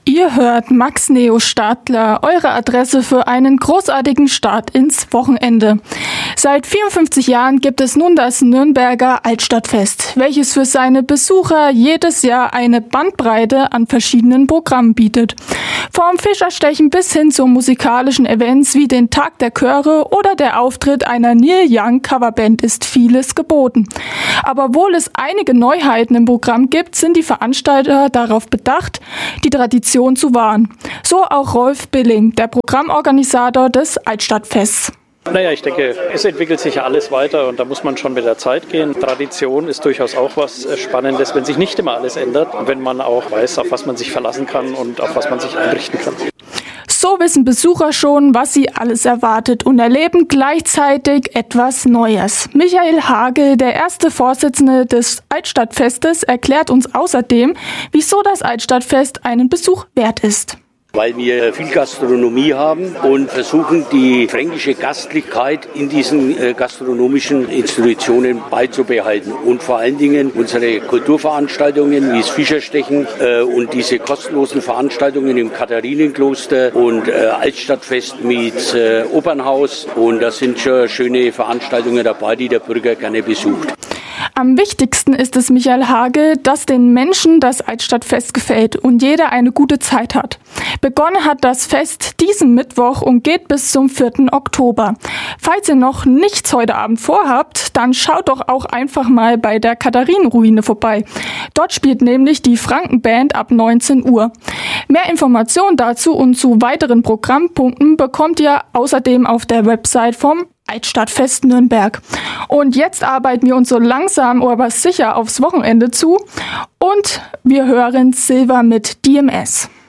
Ihr hört Max Neo Stadler, eure Adresse für einen großartigen Start ins Wochenende. Seit 54 Jahren gibt es nun das Nürnberger Altstadtfest, welches für seine Besucher jedes Jahr eine Bandbreite an verschiedenen Programmen bietet. Vom Fischerstechen bis hin zu musikalischen Events wie den Tag der Chöre oder der Auftritt einer Neil Young Coverband ist vieles geboten. Aber obwohl es einige Neuheiten im Programm gibt, sind die Veranstalter darauf bedacht, die Tradition zu wahren. So auch Rolf Billing, der Programmorganisator des Altstadtfests. Naja, ich denke, es entwickelt sich ja alles weiter und da muss man schon mit der Zeit gehen. Tradition ist durchaus auch was Spannendes, wenn sich nicht immer alles ändert und wenn man auch weiß, auf was man sich verlassen kann und auf was man sich einrichten kann. So wissen Besucher schon, was sie alles erwartet und erleben gleichzeitig etwas Neues. Michael Hage, der erste Vorsitzende des Altstadtfestes, erklärt uns außerdem, wieso das Altstadtfest einen Besuch wert ist. Weil wir viel Gastronomie haben und versuchen, die fränkische Gastlichkeit in diesen gastronomischen Institutionen beizubehalten. Und vor allen Dingen unsere Kulturveranstaltungen wie das Fischerstechen und diese kostenlosen Veranstaltungen im Katharinenkloster und Altstadtfest mit Opernhaus. Und da sind schon schöne Veranstaltungen dabei, die der Bürger gerne besucht. Am wichtigsten ist es Michael Hage, dass den Menschen das Altstadtfest gefällt und jeder eine gute Zeit hat. Begonnen hat das Fest diesen Mittwoch und geht bis zum 4. Oktober. Falls ihr noch nichts heute Abend vorhabt, dann schaut doch auch einfach mal bei der Katharinenruine vorbei. Dort spielt nämlich die Frankenband ab 19 Uhr. Mehr Informationen dazu und zu weiteren Programmpunkten bekommt ihr außerdem auf der Website vom Altstadtfest Nürnberg. Und jetzt arbeiten wir uns so langsam aber sicher aufs Wochenende zu und wir hören Silver mit DMS.